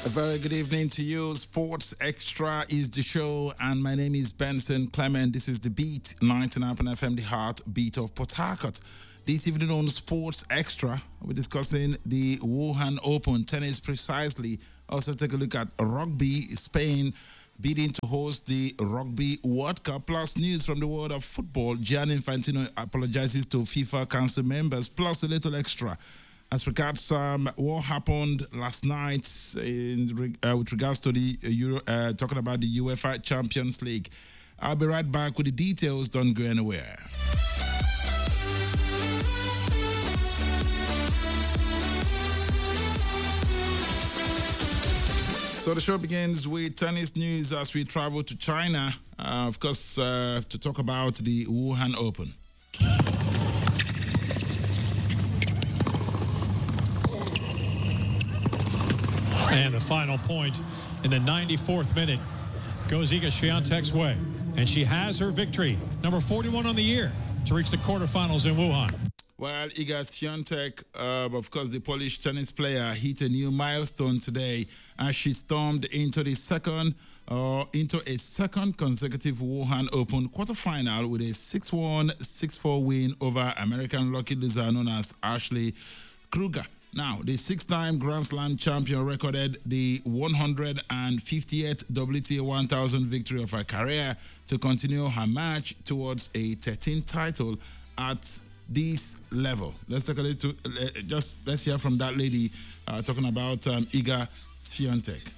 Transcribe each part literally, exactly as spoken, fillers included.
A very good evening to you. Sports Extra is the show, and my name is Benson Clement. This is the Beat, ninety-nine point nine F M, the heartbeat of Port Harcourt. This evening on Sports Extra, we're discussing the Wuhan Open tennis precisely. Also take a look at rugby, Spain bidding to host the Rugby World Cup, plus news from the world of football. Gianni Infantino apologizes to FIFA Council members, plus a little extra. As regards um, what happened last night in, uh, with regards to the uh, Euro, uh, talking about the UEFA Champions League. I'll be right back with the details. Don't go anywhere. So the show begins with tennis news as we travel to China, uh, of course, uh, to talk about the Wuhan Open. And the final point in the ninety-fourth minute goes Iga Swiatek's way. And she has her victory, number forty-one on the year, to reach the quarterfinals in Wuhan. Well, Iga Swiatek, uh, of course, the Polish tennis player, hit a new milestone today as she stormed into the second, uh, into a second consecutive Wuhan Open quarterfinal with a six one, six four win over American lucky loser known as Ashley Kruger. Now, the six-time Grand Slam champion recorded the one hundred fiftieth W T A one thousand victory of her career to continue her march towards a thirteenth title at this level. Let's take a little, uh, just let's hear from that lady uh, talking about um, Iga Swiatek.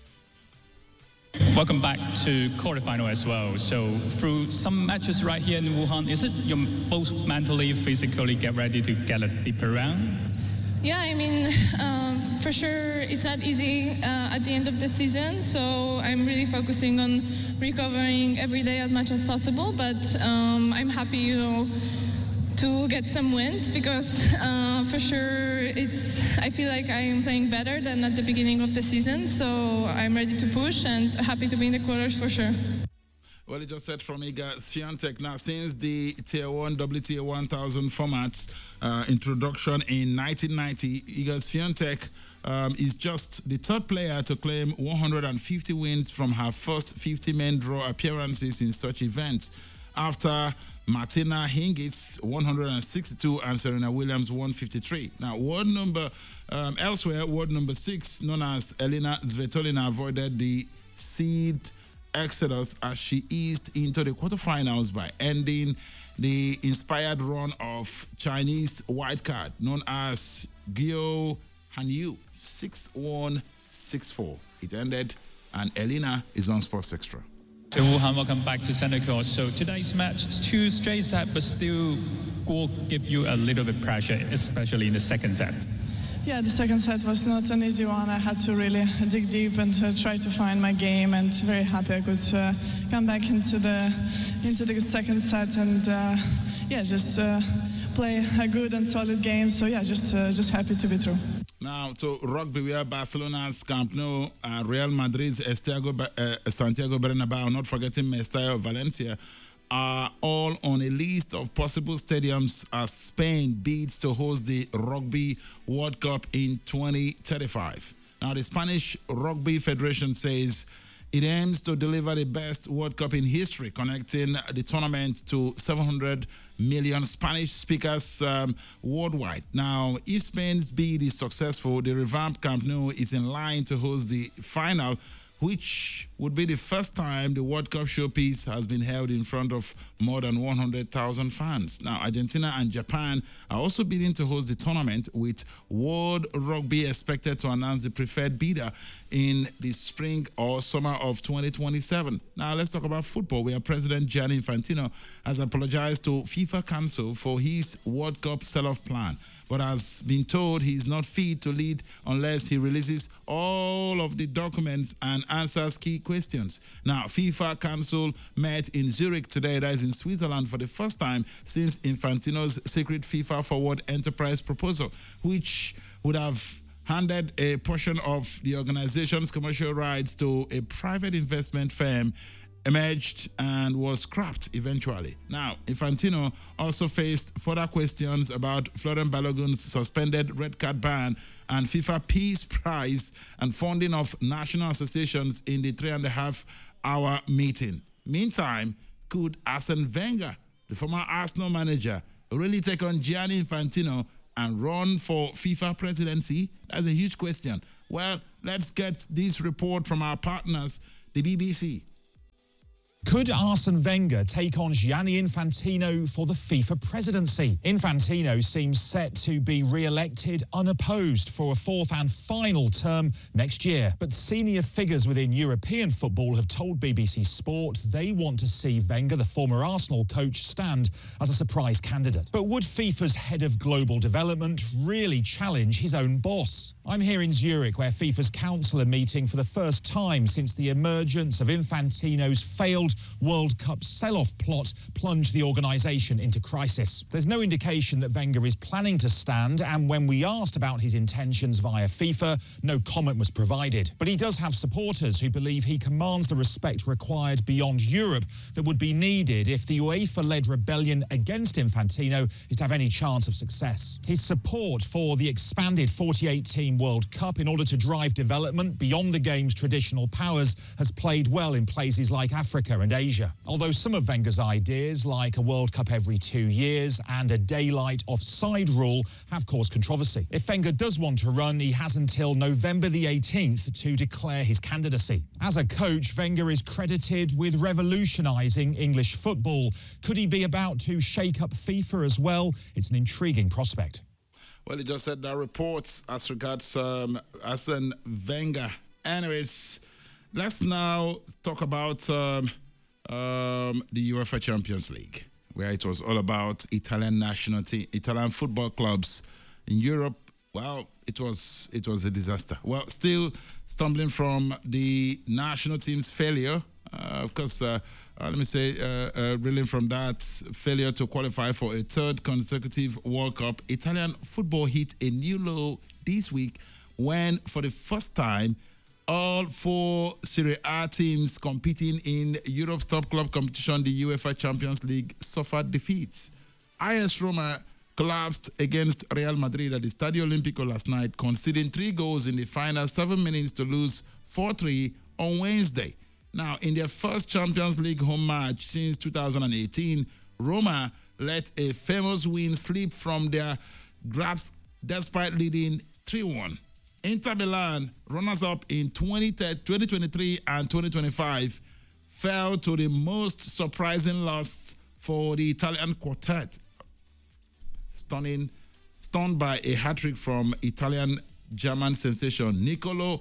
Welcome back to quarterfinal as well. So through some matches right here in Wuhan, is it you both mentally, physically get ready to get a deeper round? Yeah, I mean, um, for sure it's not easy uh, at the end of the season, so I'm really focusing on recovering every day as much as possible, but um, I'm happy, you know, to get some wins because uh, for sure it's, I feel like I am playing better than at the beginning of the season, so I'm ready to push and happy to be in the quarters for sure. Well, you just said from Iga Swiatek. Now, since the Tier one W T A one thousand format uh, introduction in nineteen ninety, Iga Swiatek um, is just the third player to claim one hundred fifty wins from her first fifty-man draw appearances in such events, after Martina Hingis one hundred sixty-two and Serena Williams one hundred fifty-three. Now, world number um, elsewhere, world number six, known as Elena Svitolina, avoided the seed exodus as she eased into the quarterfinals by ending the inspired run of Chinese wildcard known as Guo Hanyu six one, six four. It ended, and Elena is on Sports Extra. To Wuhan, welcome back to Santa Claus. So today's match is two straight set, but still Guo give you a little bit pressure, especially in the second set. Yeah, the second set was not an easy one. I had to really dig deep and uh, try to find my game, and very happy I could uh, come back into the into the second set and uh, yeah, just uh, play a good and solid game. So yeah, just uh, just happy to be through. Now to rugby, where Barcelona's Camp Nou, uh, Real Madrid's Estadio, uh, Santiago Bernabeu, not forgetting Mestalla Valencia, are all on a list of possible stadiums as Spain bids to host the Rugby World Cup in twenty thirty-five. Now, the Spanish Rugby Federation says it aims to deliver the best World Cup in history, connecting the tournament to seven hundred million Spanish speakers um, worldwide. Now, if Spain's bid is successful, the revamped Camp Nou is in line to host the final, which would be the first time the World Cup showpiece has been held in front of more than one hundred thousand fans. Now, Argentina and Japan are also bidding to host the tournament, with World Rugby expected to announce the preferred bidder in the spring or summer of twenty twenty-seven. Now, let's talk about football, where President Gianni Infantino has apologized to FIFA Council for his World Cup sell-off plan, but has been told he's not fit to lead unless he releases all of the documents and answers key questions. Now, FIFA Council met in Zurich today, that is in Switzerland, for the first time since Infantino's secret FIFA Forward Enterprise proposal, which would have handed a portion of the organization's commercial rights to a private investment firm, emerged and was scrapped eventually. Now, Infantino also faced further questions about Florent Balogun's suspended red card ban and FIFA Peace Prize and funding of national associations in the three and a half hour meeting. Meantime, could Arsene Wenger, the former Arsenal manager, really take on Gianni Infantino and run for FIFA presidency? That's a huge question. Well, let's get this report from our partners, the B B C. Could Arsene Wenger take on Gianni Infantino for the FIFA presidency? Infantino seems set to be re-elected unopposed for a fourth and final term next year. But senior figures within European football have told B B C Sport they want to see Wenger, the former Arsenal coach, stand as a surprise candidate. But would FIFA's head of global development really challenge his own boss? I'm here in Zurich, where FIFA's council are meeting for the first time since the emergence of Infantino's failed World Cup sell-off plot plunged the organisation into crisis. There's no indication that Wenger is planning to stand, and when we asked about his intentions via FIFA, no comment was provided. But he does have supporters who believe he commands the respect required beyond Europe that would be needed if the UEFA-led rebellion against Infantino is to have any chance of success. His support for the expanded forty-eight team World Cup in order to drive development beyond the game's traditional powers has played well in places like Africa and Asia. Although some of Wenger's ideas, like a World Cup every two years and a daylight offside rule, have caused controversy. If Wenger does want to run, he has until November the eighteenth to declare his candidacy. As a coach, Wenger is credited with revolutionising English football. Could he be about to shake up FIFA as well? It's an intriguing prospect. Well, he just said that reports as regards um, Arsene Wenger. Anyways, let's now talk about um, um, the UEFA Champions League, where it was all about Italian national team, Italian football clubs in Europe. Well, it was it was a disaster. Well, still stumbling from the national team's failure. Uh, of course, uh, uh, let me say, uh, uh, reeling from that failure to qualify for a third consecutive World Cup, Italian football hit a new low this week when, for the first time, all four Serie A teams competing in Europe's top club competition, the UEFA Champions League, suffered defeats. I S Roma collapsed against Real Madrid at the Stadio Olimpico last night, conceding three goals in the final seven minutes to lose four three on Wednesday. Now, in their first Champions League home match since two thousand eighteen, Roma let a famous win slip from their grasp despite leading three one. Inter Milan, runners-up in twenty twenty-three and twenty twenty-five, fell to the most surprising loss for the Italian quartet, stunning, stunned by a hat-trick from Italian-German sensation Nicolo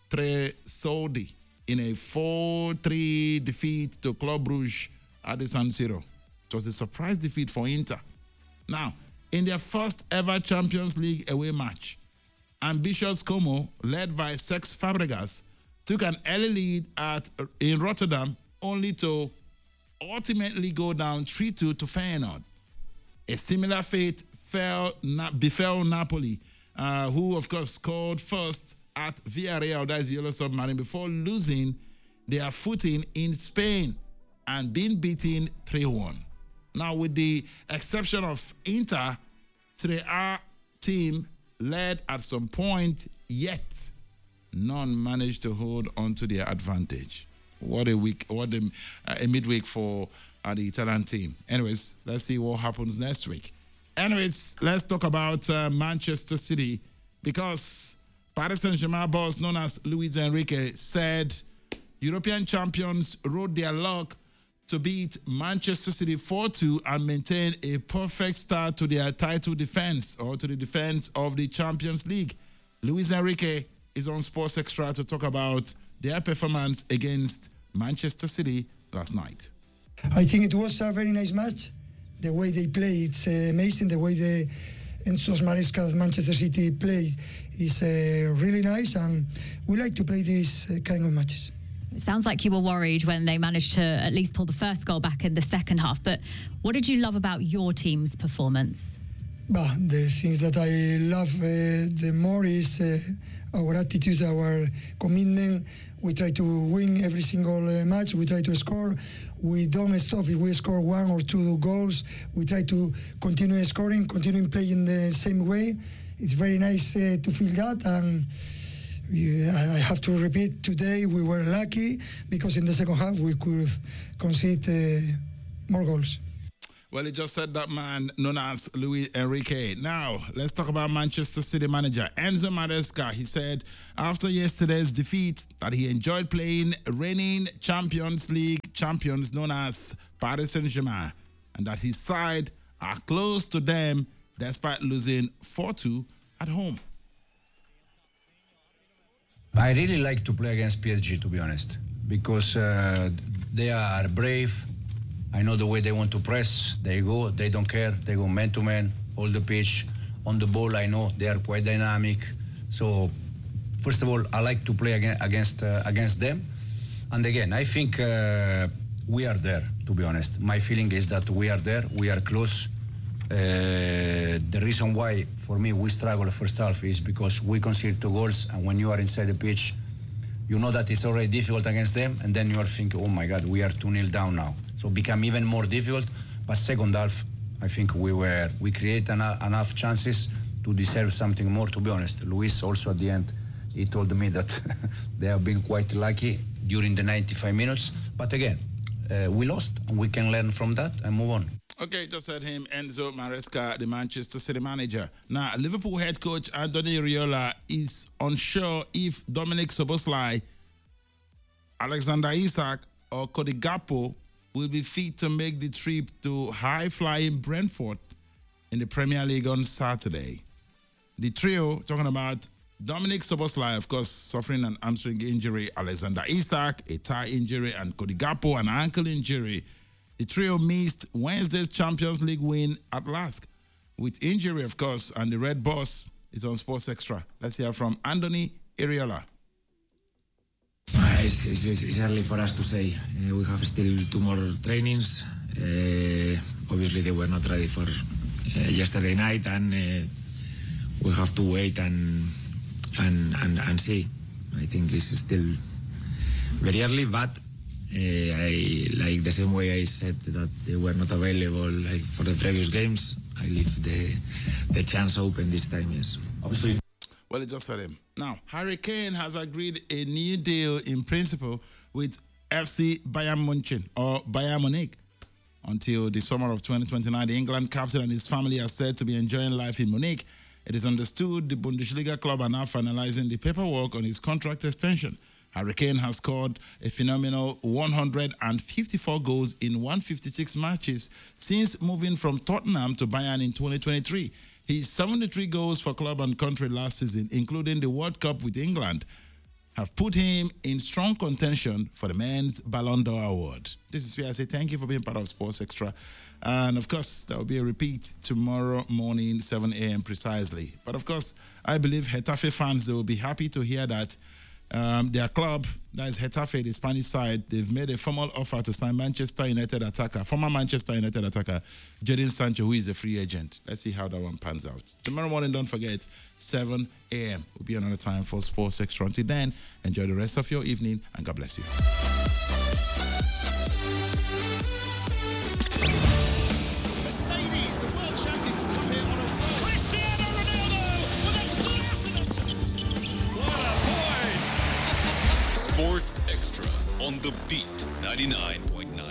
Tresoldi in a four three defeat to Club Brugge at the San Siro. It was a surprise defeat for Inter. Now, in their first ever Champions League away match, ambitious Como, led by Cesc Fabregas, took an early lead at in Rotterdam, only to ultimately go down three two to Feyenoord. A similar fate fell, befell Napoli, uh, who of course scored first at Villarreal, that is Yellow Submarine, before losing their footing in Spain and being beaten three one. Now, with the exception of Inter, Serie A team led at some point, yet none managed to hold on to their advantage. What a week, what a, uh, a midweek for uh, the Italian team. Anyways, let's see what happens next week. Anyways, let's talk about uh, Manchester City, because Paris Saint-Germain boss known as Luis Enrique said European champions rode their luck to beat Manchester City four two and maintain a perfect start to their title defense, or to the defense of the Champions League. Luis Enrique is on Sports Extra to talk about their performance against Manchester City last night. I think it was a very nice match. The way they play, it's uh, amazing. The way the Enzo Maresca's Manchester City play is uh, really nice, and we like to play these uh, kind of matches. It sounds like you were worried when they managed to at least pull the first goal back in the second half, but what did you love about your team's performance? Bah, the things that I love uh, the more is uh, our attitude, our commitment. We try to win every single uh, match. We try to score. We don't stop. If we score one or two goals, we try to continue scoring, continue playing the same way. it's very nice uh, to feel that. And yeah, I have to repeat, today we were lucky because in the second half we could concede uh, more goals. Well, he just said that man known as Luis Enrique. Now, let's talk about Manchester City manager Enzo Maresca. He said after yesterday's defeat that he enjoyed playing reigning Champions League champions known as Paris Saint-Germain and that his side are close to them despite losing four two at home. I really like to play against P S G, to be honest, because uh, they are brave. I know the way they want to press. They go, they don't care. They go man to man, all the pitch. On the ball, I know they are quite dynamic. So, first of all, I like to play against uh, against them. And again, I think uh, we are there, to be honest. My feeling is that we are there, we are close. Uh, the reason why, for me, we struggle the first half is because we concede two goals, and when you are inside the pitch, you know that it's already difficult against them, and then you are thinking, oh my God, we are two nil down now. So it become even more difficult. But second half, I think we were we create enough, enough chances to deserve something more, to be honest. Luis also at the end, he told me that they have been quite lucky during the ninety-five minutes. But again, uh, we lost, and we can learn from that and move on. Okay, just heard him, Enzo Maresca, the Manchester City manager. Now, Liverpool head coach Anthony Raiola is unsure if Dominic Szoboszlai, Alexander Isak, or Cody Gakpo will be fit to make the trip to high-flying Brentford in the Premier League on Saturday. The trio, talking about Dominic Szoboszlai, of course, suffering an hamstring injury, Alexander Isak, a thigh injury, and Cody Gakpo, an ankle injury. The trio missed Wednesday's Champions League win at Lask with injury, of course, and the Red Boss is on Sports Extra. Let's hear from Anthony Raiola. Uh, it's, it's, it's early for us to say. Uh, we have still two more trainings. Uh, obviously, they were not ready for uh, yesterday night, and uh, we have to wait and, and and and see. I think it's still very early, but Uh, I like the same way I said that they were not available like for the previous games. I leave the the chance open this time. Yes, obviously. Well, it just said him. Now, Harry Kane has agreed a new deal in principle with F C Bayern Munich or Bayern Munich until the summer of twenty twenty-nine. The England captain and his family are said to be enjoying life in Munich. It is understood the Bundesliga club are now finalizing the paperwork on his contract extension. Harry Kane has scored a phenomenal one hundred fifty-four goals in one hundred fifty-six matches since moving from Tottenham to Bayern in twenty twenty-three. His seventy-three goals for club and country last season, including the World Cup with England, have put him in strong contention for the men's Ballon d'Or award. This is where I say thank you for being part of Sports Extra. And of course, there will be a repeat tomorrow morning, seven a.m. precisely. But of course, I believe Getafe fans, they will be happy to hear that Um, their club, that is Getafe, the Spanish side, they've made a formal offer to sign Manchester United attacker, former Manchester United attacker, Jadon Sancho, who is a free agent. Let's see how that one pans out. Tomorrow morning, don't forget, seven a.m. will be another time for Sports Extra. Until then, enjoy the rest of your evening, and God bless you.